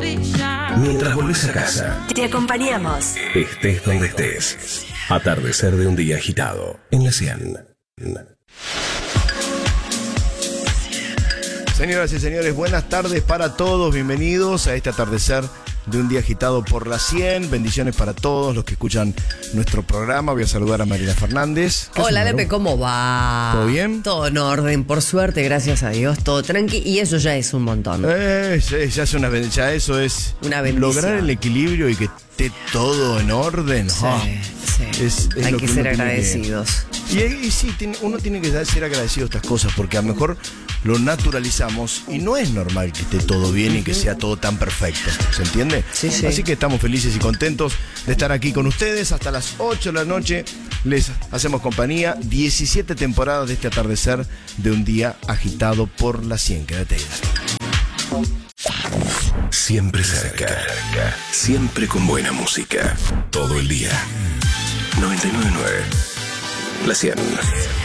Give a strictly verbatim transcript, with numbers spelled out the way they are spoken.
Mientras volvés a casa, te acompañamos. Estés donde estés. Atardecer de un día agitado en la cien. Señoras y señores, buenas tardes para todos. Bienvenidos a este atardecer de un día agitado por la cien. Bendiciones para todos los que escuchan nuestro programa. Voy a saludar a Mariela Fernández. Hola, Lepe, ¿cómo va? ¿Todo bien? Todo en orden, por suerte, gracias a Dios, todo tranqui. Y eso ya es un montón. Eh, ya, ya es una, ya eso es una bendición. Lograr el equilibrio y que esté todo en orden. Sí, oh, sí. Es, es Hay lo que, que ser uno agradecidos. Tiene que, y, y sí, tiene, uno tiene que ser agradecido a estas cosas porque a lo mejor lo naturalizamos y no es normal que esté todo bien y que sea todo tan perfecto. ¿Se entiende? Sí, sí. Así que estamos felices y contentos de estar aquí con ustedes hasta las ocho de la noche. Les hacemos compañía. diecisiete temporadas de este atardecer de un día agitado por la cien. Quédate ahí. Siempre cerca. Siempre con buena música. Todo el día. noventa y nueve punto nueve. La cien.